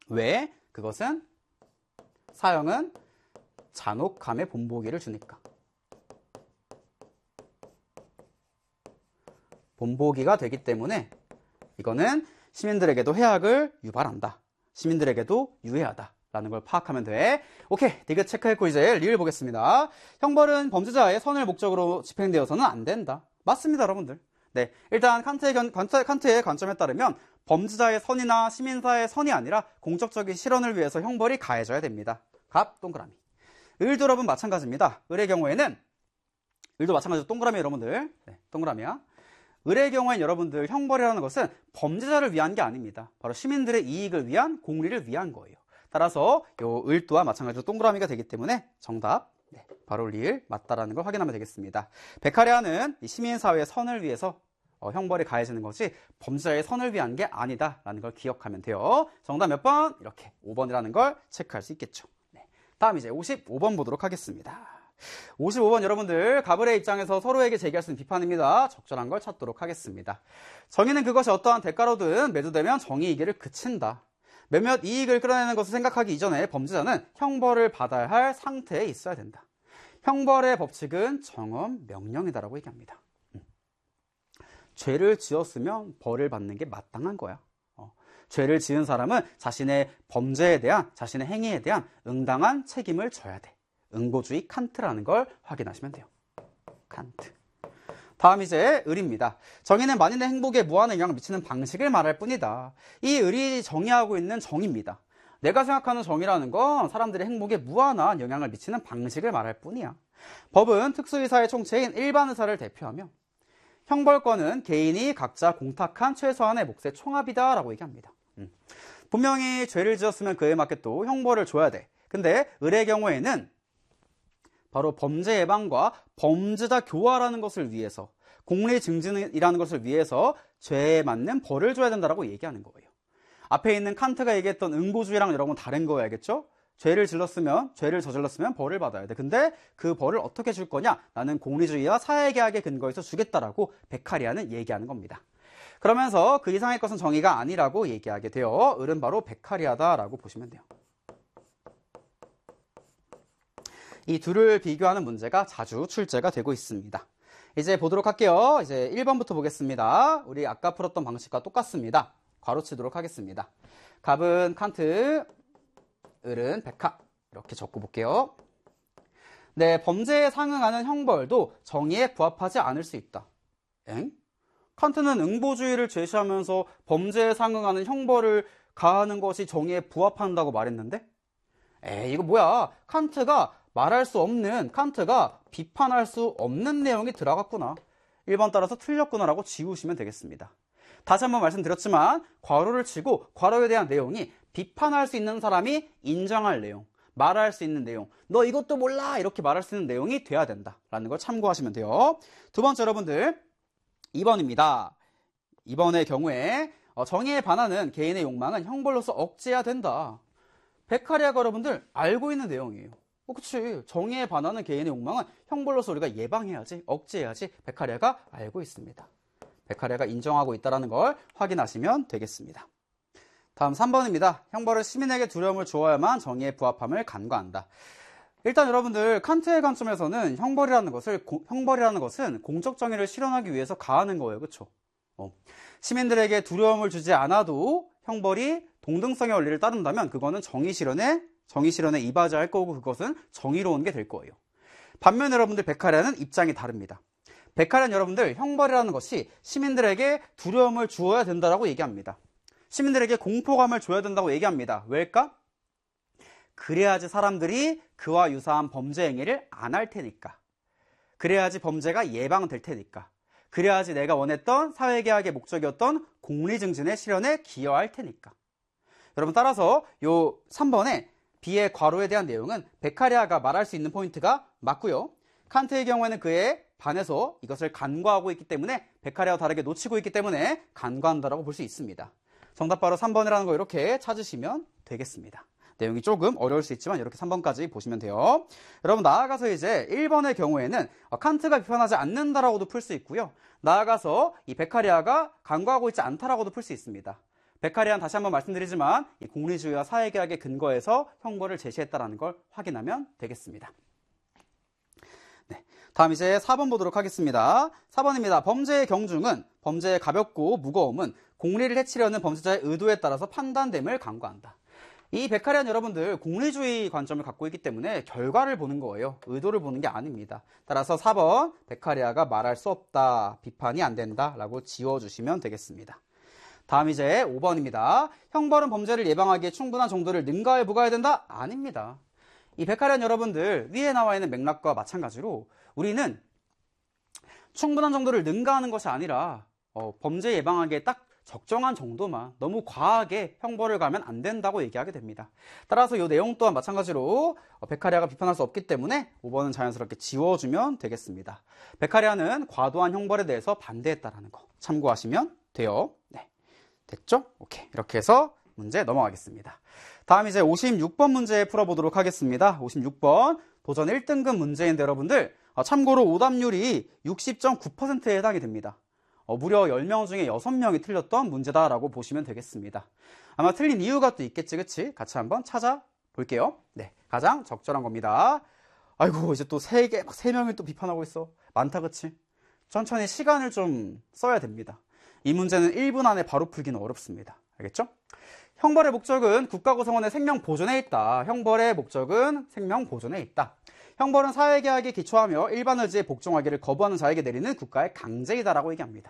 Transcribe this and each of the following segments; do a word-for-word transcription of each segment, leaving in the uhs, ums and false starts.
왜? 그것은 사형은 잔혹함의 본보기를 주니까. 본보기가 되기 때문에 이거는 시민들에게도 해악을 유발한다. 시민들에게도 유해하다. 라는 걸 파악하면 돼. 오케이, 디귿 체크했고 이제 리를 보겠습니다. 형벌은 범죄자의 선을 목적으로 집행되어서는 안 된다. 맞습니다, 여러분들. 네, 일단 칸트의, 견, 칸트의 관점에 따르면 범죄자의 선이나 시민사의 선이 아니라 공적적인 실현을 위해서 형벌이 가해져야 됩니다. 갑, 동그라미. 을 졸업은 마찬가지입니다. 을의 경우에는 을도 마찬가지로 동그라미 여러분들. 네, 동그라미야. 을의 경우엔 여러분들 형벌이라는 것은 범죄자를 위한 게 아닙니다. 바로 시민들의 이익을 위한 공리를 위한 거예요. 따라서 요 을 또한 마찬가지로 동그라미가 되기 때문에 정답 네, 바로 리을 맞다라는 걸 확인하면 되겠습니다. 베카레아는 시민사회의 선을 위해서 어, 형벌이 가해지는 것이 범죄자의 선을 위한 게 아니다라는 걸 기억하면 돼요. 정답 몇 번? 이렇게 오 번이라는 걸 체크할 수 있겠죠. 네, 다음 이제 오십오 번 보도록 하겠습니다. 오십오 번 여러분들, 가불의 입장에서 서로에게 제기할 수 있는 비판입니다. 적절한 걸 찾도록 하겠습니다. 정의는 그것이 어떠한 대가로든 매도되면 정의이기를 그친다. 몇몇 이익을 끌어내는 것을 생각하기 이전에 범죄자는 형벌을 받아야 할 상태에 있어야 된다. 형벌의 법칙은 정엄 명령이다라고 얘기합니다. 음. 죄를 지었으면 벌을 받는 게 마땅한 거야. 어. 죄를 지은 사람은 자신의 범죄에 대한, 자신의 행위에 대한 응당한 책임을 져야 돼. 응보주의 칸트라는 걸 확인하시면 돼요. 칸트. 다음 이제 을입니다. 정의는 만인의 행복에 무한한 영향을 미치는 방식을 말할 뿐이다. 이 을이 정의하고 있는 정의입니다. 내가 생각하는 정의라는 건 사람들의 행복에 무한한 영향을 미치는 방식을 말할 뿐이야. 법은 특수의사의 총체인 일반의사를 대표하며 형벌권은 개인이 각자 공탁한 최소한의 몫의 총합이다 라고 얘기합니다. 음. 분명히 죄를 지었으면 그에 맞게 또 형벌을 줘야 돼. 근데 을의 경우에는 바로 범죄 예방과 범죄자 교화라는 것을 위해서, 공리 증진이라는 것을 위해서 죄에 맞는 벌을 줘야 된다라고 얘기하는 거예요. 앞에 있는 칸트가 얘기했던 응보주의랑 여러분 다른 거예요, 알겠죠? 죄를 질렀으면, 죄를 저질렀으면 벌을 받아야 돼. 근데 그 벌을 어떻게 줄 거냐? 나는 공리주의와 사회계약의 근거에서 주겠다라고 베카리아는 얘기하는 겁니다. 그러면서 그 이상의 것은 정의가 아니라고 얘기하게 돼요. 을은 바로 베카리아다라고 보시면 돼요. 이 둘을 비교하는 문제가 자주 출제가 되고 있습니다. 이제 보도록 할게요. 이제 일 번부터 보겠습니다. 우리 아까 풀었던 방식과 똑같습니다. 괄호치도록 하겠습니다. 갑은 칸트, 을은 베카. 이렇게 적고 볼게요. 네, 범죄에 상응하는 형벌도 정의에 부합하지 않을 수 있다. 엥? 칸트는 응보주의를 제시하면서 범죄에 상응하는 형벌을 가하는 것이 정의에 부합한다고 말했는데? 에이, 이거 뭐야? 칸트가 말할 수 없는, 칸트가 비판할 수 없는 내용이 들어갔구나. 일 번 따라서 틀렸구나라고 지우시면 되겠습니다. 다시 한번 말씀드렸지만 괄호를 치고 괄호에 대한 내용이 비판할 수 있는 사람이 인정할 내용, 말할 수 있는 내용, 너 이것도 몰라 이렇게 말할 수 있는 내용이 돼야 된다라는 걸 참고하시면 돼요. 두 번째 여러분들, 이 번입니다. 이 번의 경우에 정의에 반하는 개인의 욕망은 형벌로서 억제해야 된다. 베카리아가 여러분들 알고 있는 내용이에요. 어, 그치. 정의에 반하는 개인의 욕망은 형벌로서 우리가 예방해야지, 억제해야지 베카리아가 알고 있습니다. 베카리아가 인정하고 있다는 걸 확인하시면 되겠습니다. 다음 삼 번입니다. 형벌은 시민에게 두려움을 주어야만 정의에 부합함을 간과한다. 일단 여러분들 칸트의 관점에서는 형벌이라는 것을 고, 형벌이라는 것은 공적 정의를 실현하기 위해서 가하는 거예요. 그렇죠? 어. 시민들에게 두려움을 주지 않아도 형벌이 동등성의 원리를 따른다면 그거는 정의 실현에 정의 실현에 이바지할 거고 그것은 정의로운 게 될 거예요. 반면 여러분들 베카리아는 입장이 다릅니다. 베카리아는 여러분들 형벌이라는 것이 시민들에게 두려움을 주어야 된다라고 얘기합니다. 시민들에게 공포감을 줘야 된다고 얘기합니다. 왜일까? 그래야지 사람들이 그와 유사한 범죄 행위를 안 할 테니까. 그래야지 범죄가 예방될 테니까. 그래야지 내가 원했던 사회개혁의 목적이었던 공리증진의 실현에 기여할 테니까. 여러분 따라서 요 삼 번에 B의 괄호에 대한 내용은 베카리아가 말할 수 있는 포인트가 맞고요. 칸트의 경우에는 그에 반해서 이것을 간과하고 있기 때문에 베카리아와 다르게 놓치고 있기 때문에 간과한다라고 볼 수 있습니다. 정답 바로 삼 번이라는 거 이렇게 찾으시면 되겠습니다. 내용이 조금 어려울 수 있지만 이렇게 삼 번까지 보시면 돼요. 여러분 나아가서 이제 일 번의 경우에는 칸트가 비판하지 않는다라고도 풀 수 있고요. 나아가서 이 베카리아가 간과하고 있지 않다라고도 풀 수 있습니다. 베카리아는 다시 한번 말씀드리지만 이 공리주의와 사회계약의 근거에서 형벌을 제시했다는 걸 확인하면 되겠습니다. 네, 다음 이제 사 번 보도록 하겠습니다. 사 번입니다. 범죄의 경중은 범죄의 가볍고 무거움은 공리를 해치려는 범죄자의 의도에 따라서 판단됨을 간과한다. 이 베카리안 여러분들 공리주의 관점을 갖고 있기 때문에 결과를 보는 거예요. 의도를 보는 게 아닙니다. 따라서 사 번 베카리아가 말할 수 없다, 비판이 안 된다 라고 지워주시면 되겠습니다. 다음 이제 오 번입니다. 형벌은 범죄를 예방하기에 충분한 정도를 능가해 부과해야 된다? 아닙니다. 이 베카리안 여러분들 위에 나와 있는 맥락과 마찬가지로 우리는 충분한 정도를 능가하는 것이 아니라 어, 범죄 예방하기에 딱 적정한 정도만, 너무 과하게 형벌을 가면 안 된다고 얘기하게 됩니다. 따라서 이 내용 또한 마찬가지로 베카리아가 비판할 수 없기 때문에 오 번은 자연스럽게 지워주면 되겠습니다. 베카리아는 과도한 형벌에 대해서 반대했다라는 거 참고하시면 돼요. 네, 됐죠? 오케이. 이렇게 해서 문제 넘어가겠습니다. 다음 이제 오십육 번 문제 풀어보도록 하겠습니다. 오십육 번 도전 일 등급 문제인데 여러분들 참고로 오답률이 육십 점 구 퍼센트에 해당이 됩니다. 어, 무려 열 명 중에 여섯 명이 틀렸던 문제다라고 보시면 되겠습니다. 아마 틀린 이유가 또 있겠지, 그치? 같이 한번 찾아볼게요. 네, 가장 적절한 겁니다. 아이고, 이제 또 세 개, 막 세 명이 또 비판하고 있어. 많다, 그치? 천천히 시간을 좀 써야 됩니다. 이 문제는 일 분 안에 바로 풀기는 어렵습니다. 알겠죠? 형벌의 목적은 국가구성원의 생명 보존에 있다. 형벌의 목적은 생명 보존에 있다. 형벌은 사회계약에 기초하며 일반 의지에 복종하기를 거부하는 자에게 내리는 국가의 강제이다라고 얘기합니다.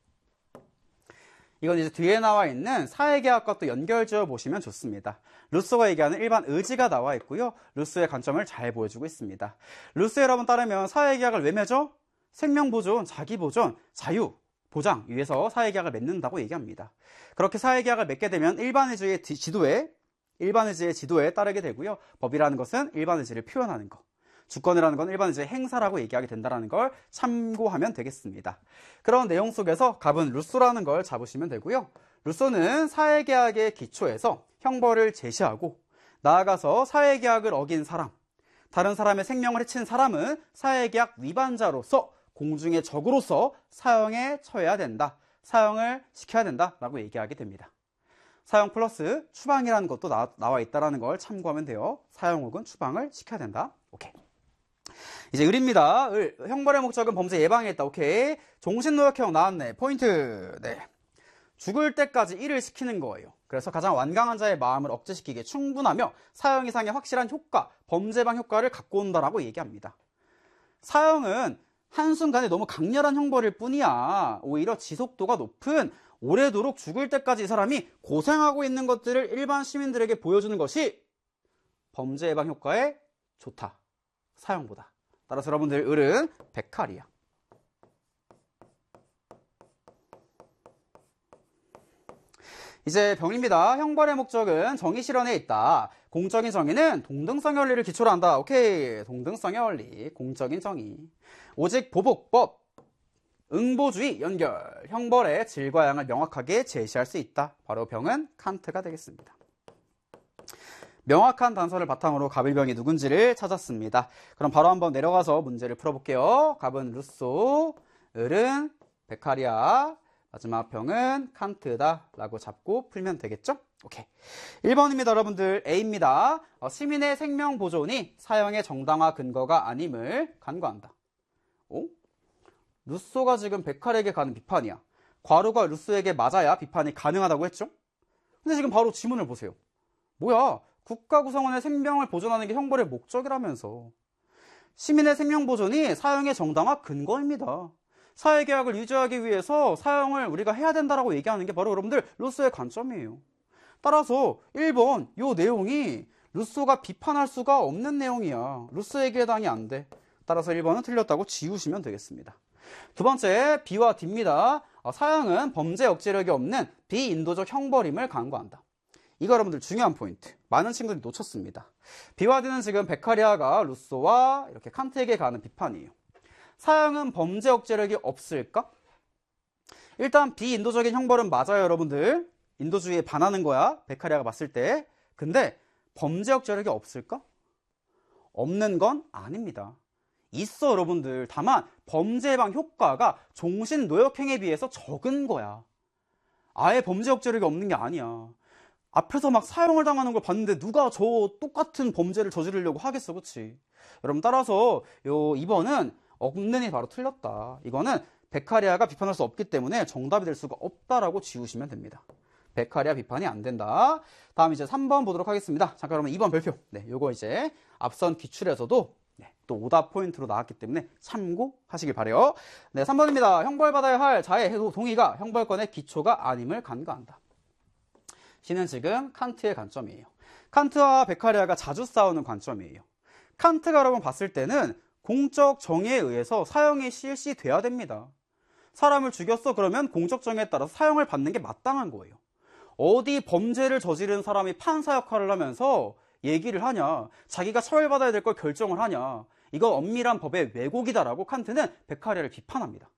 이건 이제 뒤에 나와 있는 사회계약과 또 연결지어 보시면 좋습니다. 루소가 얘기하는 일반 의지가 나와 있고요. 루소의 관점을 잘 보여주고 있습니다. 루소 여러분 따르면 사회계약을 왜 맺어? 생명보존, 자기보존, 자유, 보장 위해서 사회계약을 맺는다고 얘기합니다. 그렇게 사회계약을 맺게 되면 일반 의지의 지도에, 일반 의지의 지도에 따르게 되고요. 법이라는 것은 일반 의지를 표현하는 것. 주권이라는 건 일반 의지의 행사라고 얘기하게 된다는 걸 참고하면 되겠습니다. 그런 내용 속에서 갑은 루소라는 걸 잡으시면 되고요. 루소는 사회계약의 기초에서 형벌을 제시하고 나아가서 사회계약을 어긴 사람, 다른 사람의 생명을 해친 사람은 사회계약 위반자로서 공중의 적으로서 사형에 처해야 된다. 사형을 시켜야 된다라고 얘기하게 됩니다. 사형 플러스 추방이라는 것도 나, 나와 있다는 걸 참고하면 돼요. 사형 혹은 추방을 시켜야 된다. 오케이. 이제 을입니다. 을. 형벌의 목적은 범죄 예방에 있다. 오케이. 종신노역형 나왔네. 포인트. 네. 죽을 때까지 일을 시키는 거예요. 그래서 가장 완강한 자의 마음을 억제시키기에 충분하며 사형 이상의 확실한 효과, 범죄 예방 효과를 갖고 온다라고 얘기합니다. 사형은 한순간에 너무 강렬한 형벌일 뿐이야. 오히려 지속도가 높은 오래도록 죽을 때까지 이 사람이 고생하고 있는 것들을 일반 시민들에게 보여주는 것이 범죄 예방 효과에 좋다. 사형보다. 따라서 여러분들 을은 베카리아. 이제 병입니다. 형벌의 목적은 정의 실현에 있다. 공적인 정의는 동등성의 원리를 기초로 한다. 오케이. 동등성의 원리, 공적인 정의. 오직 보복법, 응보주의 연결, 형벌의 질과 양을 명확하게 제시할 수 있다. 바로 병은 칸트가 되겠습니다. 명확한 단서를 바탕으로 갑의 병이 누군지를 찾았습니다. 그럼 바로 한번 내려가서 문제를 풀어볼게요. 갑은 루소, 을은 베카리아, 마지막 병은 칸트다 라고 잡고 풀면 되겠죠? 오케이. 일 번입니다. 여러분들 A입니다. 어, 시민의 생명 보존이 사형의 정당화 근거가 아님을 간과한다. 어? 루소가 지금 베카리에게 가는 비판이야. 괄호가 루소에게 맞아야 비판이 가능하다고 했죠? 근데 지금 바로 지문을 보세요. 뭐야? 국가구성원의 생명을 보존하는 게 형벌의 목적이라면서. 시민의 생명 보존이 사형의 정당화 근거입니다. 사회계약을 유지하기 위해서 사형을 우리가 해야 된다라고 얘기하는 게 바로 여러분들 루소의 관점이에요. 따라서 일 번 이 내용이 루소가 비판할 수가 없는 내용이야. 루소에게 해당이 안 돼. 따라서 일 번은 틀렸다고 지우시면 되겠습니다. 두 번째 B와 D입니다. 사형은 범죄 억제력이 없는 비인도적 형벌임을 간과한다. 이거 여러분들 중요한 포인트. 많은 친구들이 놓쳤습니다. B와 D는 지금 베카리아가 루소와 이렇게 칸트에게 가는 비판이에요. 사형은 범죄 억제력이 없을까? 일단 비인도적인 형벌은 맞아요, 여러분들. 인도주의에 반하는 거야, 베카리아가 봤을 때. 근데 범죄 억제력이 없을까? 없는 건 아닙니다. 있어, 여러분들. 다만 범죄 예방 효과가 종신 노역행에 비해서 적은 거야. 아예 범죄 억제력이 없는 게 아니야. 앞에서 막 사형을 당하는 걸 봤는데 누가 저 똑같은 범죄를 저지르려고 하겠어, 그치? 여러분, 따라서 요 이 번은 없는이 바로 틀렸다. 이거는 베카리아가 비판할 수 없기 때문에 정답이 될 수가 없다라고 지우시면 됩니다. 베카리아 비판이 안 된다. 다음 이제 삼 번 보도록 하겠습니다. 잠깐 그러면 이 번 별표. 네, 요거 이제 앞선 기출에서도 네, 또 오답 포인트로 나왔기 때문에 참고하시길 바래요. 네, 삼 번입니다. 형벌받아야 할 자의 동의가 형벌권의 기초가 아님을 간과한다. C는 지금 칸트의 관점이에요. 칸트와 베카리아가 자주 싸우는 관점이에요. 칸트가 여러분 봤을 때는 공적 정의에 의해서 사형이 실시돼야 됩니다. 사람을 죽였어 그러면 공적 정의에 따라서 사형을 받는 게 마땅한 거예요. 어디 범죄를 저지른 사람이 판사 역할을 하면서 얘기를 하냐, 자기가 처벌받아야 될 걸 결정을 하냐, 이거 엄밀한 법의 왜곡이다라고 칸트는 베카리아를 비판합니다.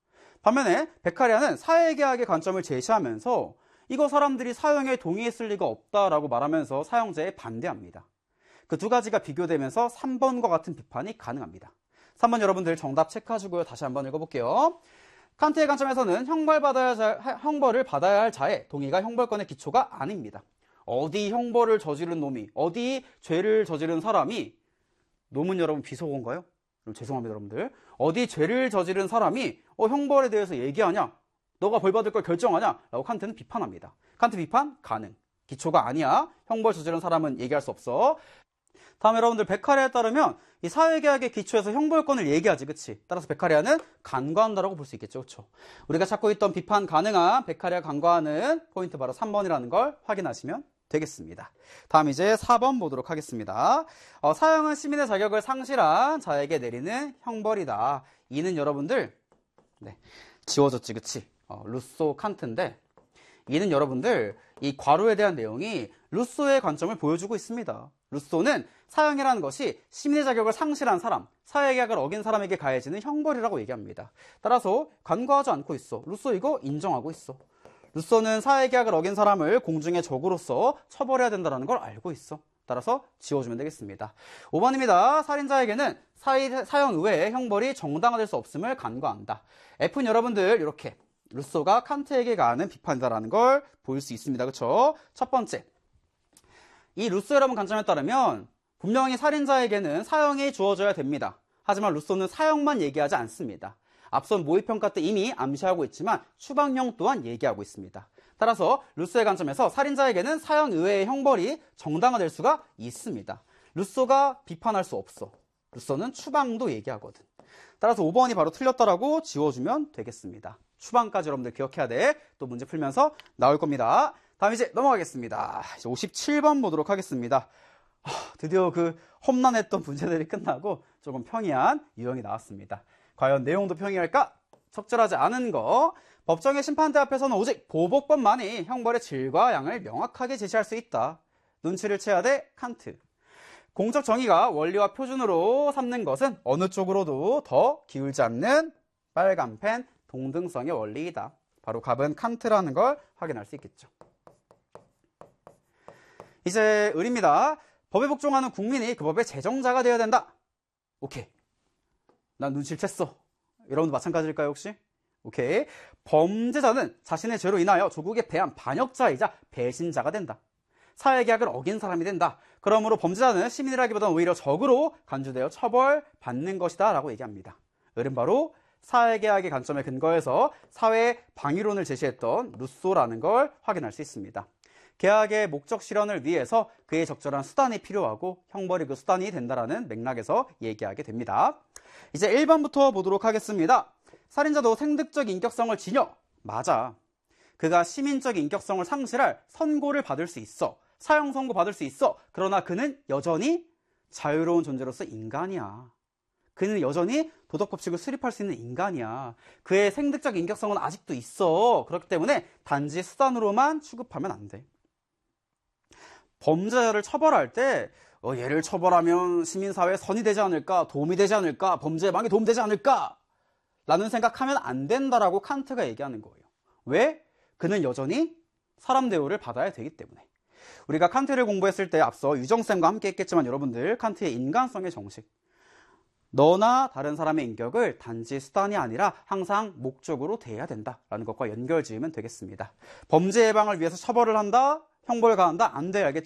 반면에 베카리아는 사회계약의 관점을 제시하면서 이거 사람들이 사형에 동의했을 리가 없다라고 말하면서 사형제에 반대합니다. 그 두 가지가 비교되면서 삼 번과 같은 비판이 가능합니다. 삼 번 여러분들 정답 체크하시고요. 다시 한번 읽어볼게요. 칸트의 관점에서는 형벌받아야 자, 형벌을 받아야 할 자의 동의가 형벌권의 기초가 아닙니다. 어디 형벌을 저지른 놈이, 어디 죄를 저지른 사람이, 놈은 여러분 비속어인가요? 죄송합니다 여러분들. 어디 죄를 저지른 사람이 어, 형벌에 대해서 얘기하냐, 너가 벌받을 걸 결정하냐 라고 칸트는 비판합니다. 칸트 비판 가능. 기초가 아니야. 형벌 저지른 사람은 얘기할 수 없어. 다음 여러분들 베카리아에 따르면 이 사회계약의 기초에서 형벌권을 얘기하지, 그치? 따라서 베카리아는 간과한다라고 볼 수 있겠죠, 그쵸? 우리가 찾고 있던 비판 가능한 베카리아 간과하는 포인트 바로 삼 번이라는 걸 확인하시면 되겠습니다. 다음 이제 사 번 보도록 하겠습니다. 어, 사형은 시민의 자격을 상실한 자에게 내리는 형벌이다. 이는 여러분들 네, 지워졌지, 그치? 어, 루소 칸트인데 이는 여러분들 이 괄호에 대한 내용이 루소의 관점을 보여주고 있습니다. 루소는 사형이라는 것이 시민의 자격을 상실한 사람, 사회계약을 어긴 사람에게 가해지는 형벌이라고 얘기합니다. 따라서 간과하지 않고 있어. 루소 이거 인정하고 있어. 루소는 사회계약을 어긴 사람을 공중의 적으로서 처벌해야 된다는 걸 알고 있어. 따라서 지워주면 되겠습니다. 오 번입니다. 살인자에게는 사회, 사형 이외의 형벌이 정당화될 수 없음을 간과한다. F는 여러분들 이렇게 루소가 칸트에게 가하는 비판이다라는 걸 볼 수 있습니다. 그렇죠? 첫 번째, 이 루소 여러분 관점에 따르면 분명히 살인자에게는 사형이 주어져야 됩니다. 하지만 루소는 사형만 얘기하지 않습니다. 앞선 모의평가 때 이미 암시하고 있지만 추방형 또한 얘기하고 있습니다. 따라서 루소의 관점에서 살인자에게는 사형 이외의 형벌이 정당화될 수가 있습니다. 루소가 비판할 수 없어. 루소는 추방도 얘기하거든. 따라서 오 번이 바로 틀렸다라고 지워주면 되겠습니다. 추방까지 여러분들 기억해야 돼. 또 문제 풀면서 나올 겁니다. 다음 이제 넘어가겠습니다. 이제 오십칠 번 보도록 하겠습니다. 아, 드디어 그 험난했던 문제들이 끝나고 조금 평이한 유형이 나왔습니다. 과연 내용도 평이할까? 적절하지 않은 거. 법정의 심판대 앞에서는 오직 보복범만이 형벌의 질과 양을 명확하게 제시할 수 있다. 눈치를 채야 돼, 칸트. 공적 정의가 원리와 표준으로 삼는 것은 어느 쪽으로도 더 기울지 않는 빨간펜 동등성의 원리이다. 바로 갑은 칸트라는 걸 확인할 수 있겠죠. 이제 을입니다. 법에 복종하는 국민이 그 법의 제정자가 되어야 된다. 오케이. 난 눈치를 챘어. 여러분도 마찬가지일까요, 혹시? 오케이. 범죄자는 자신의 죄로 인하여 조국에 배한 반역자이자 배신자가 된다. 사회계약을 어긴 사람이 된다. 그러므로 범죄자는 시민이라기보다는 오히려 적으로 간주되어 처벌받는 것이다 라고 얘기합니다. 을은 바로 사회계약의 관점에 근거해서 사회 방위론을 제시했던 루소라는 걸 확인할 수 있습니다. 계약의 목적 실현을 위해서 그의 적절한 수단이 필요하고 형벌이 그 수단이 된다라는 맥락에서 얘기하게 됩니다. 이제 일 번부터 보도록 하겠습니다. 살인자도 생득적 인격성을 지녀. 맞아. 그가 시민적 인격성을 상실할 선고를 받을 수 있어. 사형 선고 받을 수 있어. 그러나 그는 여전히 자유로운 존재로서 인간이야. 그는 여전히 도덕 법칙을 수립할 수 있는 인간이야. 그의 생득적 인격성은 아직도 있어. 그렇기 때문에 단지 수단으로만 취급하면 안 돼. 범죄자를 처벌할 때 어, 얘를 처벌하면 시민사회에 선이 되지 않을까, 도움이 되지 않을까, 범죄 예방에 도움되지 않을까 라는 생각하면 안 된다라고 칸트가 얘기하는 거예요. 왜? 그는 여전히 사람 대우를 받아야 되기 때문에. 우리가 칸트를 공부했을 때 앞서 유정쌤과 함께 했겠지만 여러분들 칸트의 인간성의 정식, 너나 다른 사람의 인격을 단지 수단이 아니라 항상 목적으로 대해야 된다라는 것과 연결 지으면 되겠습니다. 범죄 예방을 위해서 처벌을 한다? 형벌을 가한다? 안 돼, 알겠죠?